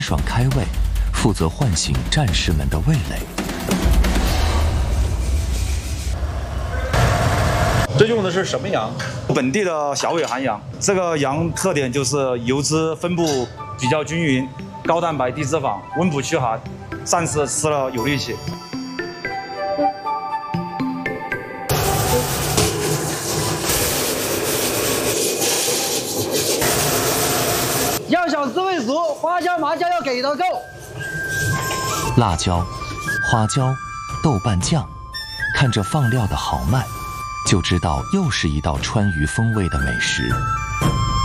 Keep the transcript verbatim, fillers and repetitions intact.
爽开胃，负责唤醒战士们的味蕾。 这用的是什么羊？ 本地的小尾寒羊。这个羊特点就是油脂分布比较均匀，高蛋白低脂肪，温补驱寒，战士吃了有力气。 要想滋味足，花椒、麻椒要给的够。 辣椒、花椒、豆瓣酱，看着放料的豪迈，就知道又是一道川渝风味的美食。